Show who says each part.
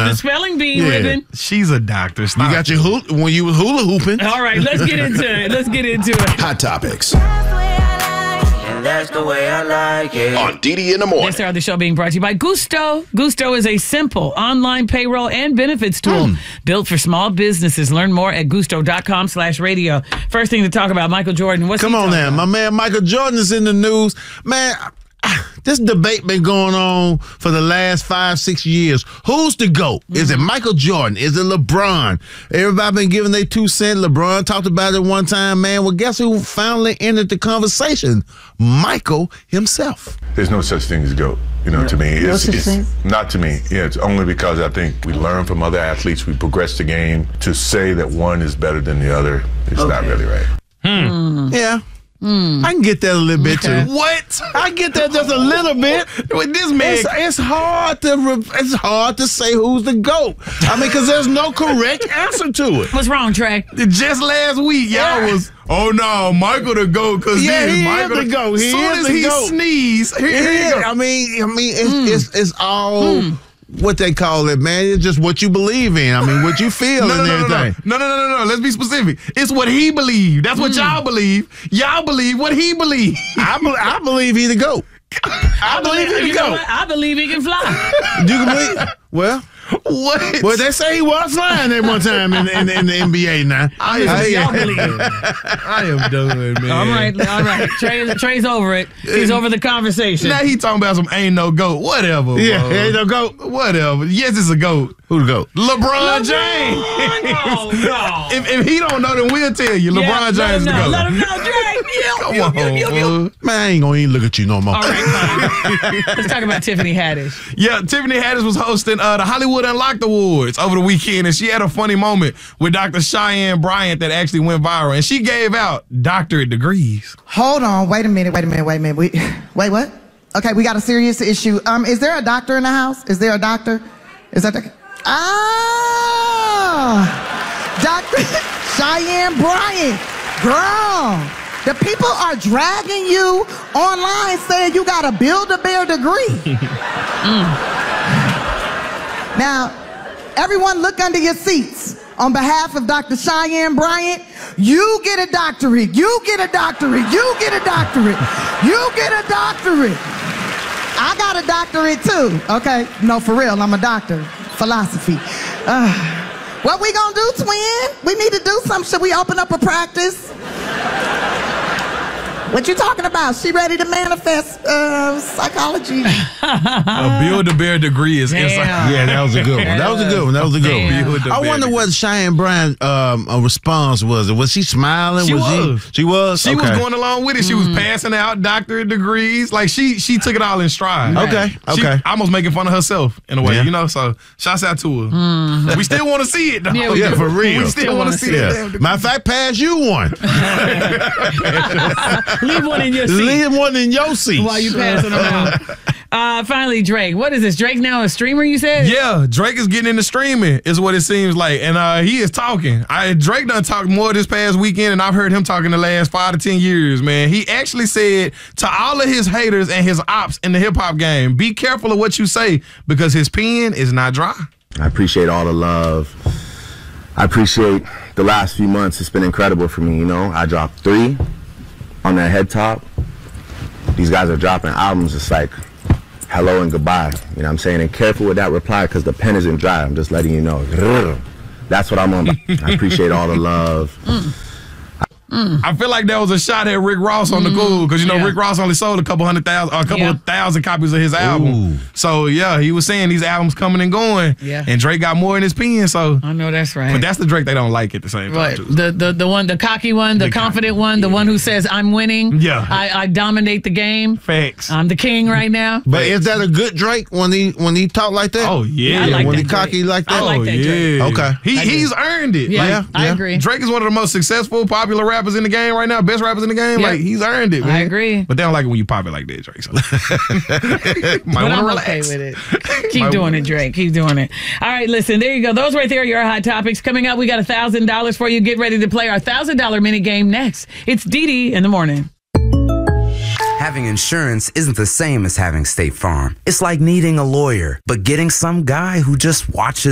Speaker 1: now.
Speaker 2: the spelling bee ribbon.
Speaker 3: She's a doctor. Stop.
Speaker 1: You got your when you was hula hooping.
Speaker 2: All right, let's get into it.
Speaker 4: Hot Topics.
Speaker 5: That's the way I like it.
Speaker 4: On DD in the morning.
Speaker 2: This hour of the show being brought to you by Gusto. Gusto is a simple online payroll and benefits tool built for small businesses. Learn more at gusto.com/radio. First thing to talk about, Michael Jordan.
Speaker 1: Come on now. My man Michael Jordan is in the news. Man, this debate been going on for the last 5-6 years. Who's the GOAT? Is it Michael Jordan? Is it LeBron? Everybody been giving their 2 cents. LeBron talked about it one time, man. Well, guess who finally entered the conversation? Michael himself.
Speaker 6: There's no such thing as GOAT. To me, it's not to me. Yeah, it's only because I think we learn from other athletes. We progress the game. To say that one is better than the other is not really right.
Speaker 1: Yeah. I can get that a little bit too.
Speaker 3: What?
Speaker 1: I get that just a little bit.
Speaker 3: With this man,
Speaker 1: it's hard to say who's the GOAT. I mean, because there's no correct answer to it.
Speaker 2: What's wrong, Trey?
Speaker 3: just last week, y'all was, oh no, Michael the GOAT, because Michael
Speaker 1: is the GOAT.
Speaker 3: As soon as he sneezed, here you go.
Speaker 1: I mean, it's all what they call it, man. It's just what you believe in. I mean, what you feel and everything.
Speaker 3: No. Let's be specific. It's what he believed. That's what y'all believe. Y'all believe what he believed.
Speaker 1: I believe he the GOAT. I believe he the GOAT.
Speaker 2: I believe he can fly.
Speaker 1: You can believe? Well,
Speaker 3: what?
Speaker 1: Well, they say he was flying at one time in the NBA now.
Speaker 2: Y'all believe it.
Speaker 3: I am done, man.
Speaker 2: All right. Trey's over it. He's over the conversation.
Speaker 3: Now he talking about some ain't no GOAT. Whatever.
Speaker 1: Yeah,
Speaker 3: bro.
Speaker 1: ain't no GOAT.
Speaker 3: Whatever. Yes, it's a GOAT.
Speaker 1: Who the GOAT?
Speaker 3: LeBron James.
Speaker 2: No.
Speaker 3: If he don't know, then we'll tell you. LeBron James is the GOAT.
Speaker 2: Let him know, Trey.
Speaker 3: Come on,
Speaker 1: Man, I ain't gonna even look at you no more.
Speaker 2: All right, fine. Let's talk about Tiffany Haddish.
Speaker 3: Yeah, Tiffany Haddish was hosting the Hollywood Unlocked Awards over the weekend, and she had a funny moment with Dr. Cheyenne Bryant that actually went viral, and she gave out doctorate degrees.
Speaker 7: Hold on, wait a minute. Wait, what? Okay, we got a serious issue. Is there a doctor in the house? Is there a doctor? Dr. Cheyenne Bryant, girl. The people are dragging you online saying you got a Build-A-Bear degree. Now, everyone look under your seats. On behalf of Dr. Cheyenne Bryant, you get a doctorate. You get a doctorate. You get a doctorate. You get a doctorate. I got a doctorate too. Okay? No, for real, I'm a doctor. Philosophy. What we gonna do, twin? We need to do something. Should we open up a practice? What you talking about? She ready to manifest psychology.
Speaker 3: A Build-A-Bear degree is inside.
Speaker 1: Yeah, that was a good one. That was a good one. I wonder what Cheyenne Bryant's response was. Was she smiling?
Speaker 3: She was.
Speaker 1: She was?
Speaker 3: She was going along with it. She was passing out doctorate degrees. Like, she took it all in stride.
Speaker 1: Okay.
Speaker 3: She almost making fun of herself in a way, so shouts out to her. We still want to see it, though.
Speaker 1: Yeah, for real.
Speaker 3: We still want to see it.
Speaker 1: Matter of fact, pass you one.
Speaker 2: Leave one in your seat.
Speaker 1: Leave one in your seat.
Speaker 2: While you passing them out. Finally, Drake. What is this? Drake now a streamer, you said?
Speaker 3: Yeah, Drake is getting into streaming, is what it seems like. And he is talking. Drake done talked more this past weekend, and I've heard him talking the last 5 to 10 years, man. He actually said to all of his haters and his ops in the hip-hop game, be careful of what you say, because his pen is not dry.
Speaker 8: I appreciate all the love. I appreciate the last few months. It's been incredible for me, I dropped 3 on that head top. These guys are dropping albums. It's like hello and goodbye. You know what I'm saying? And careful with that reply, because the pen isn't dry. I'm just letting you know. That's what I'm on. I appreciate all the love.
Speaker 3: I feel like that was a shot at Rick Ross on the cool, because Rick Ross only sold a couple of thousand copies of his album. Ooh. So yeah, he was saying these albums coming and going. Yeah. And Drake got more in his pen. So
Speaker 2: I know that's right.
Speaker 3: But that's the Drake they don't like at the same time. Too.
Speaker 2: The one, the cocky one, the confident one, the one who says I'm winning.
Speaker 3: Yeah.
Speaker 2: I dominate the game.
Speaker 3: Facts.
Speaker 2: I'm the king right now.
Speaker 1: But is that a good Drake when he talk like that?
Speaker 3: Oh yeah.
Speaker 2: I like
Speaker 1: when
Speaker 2: that
Speaker 1: he cocky
Speaker 2: Drake.
Speaker 1: like that.
Speaker 2: I like that Drake.
Speaker 3: Okay. He's earned it.
Speaker 2: Yeah, I agree.
Speaker 3: Drake is one of the most successful, popular rappers in the game right now. Best rappers in the game. Like, he's earned it, man.
Speaker 2: I agree.
Speaker 3: But they don't like it when you pop it like that, Drake. So.
Speaker 2: But I'm okay with it. Keep doing it, Drake. Keep doing it. All right, listen, there you go. Those right there are your hot topics. Coming up, we got $1,000 for you. Get ready to play our $1,000 mini game next. It's DD in the morning.
Speaker 9: Having insurance isn't the same as having State Farm. It's like needing a lawyer, but getting some guy who just watches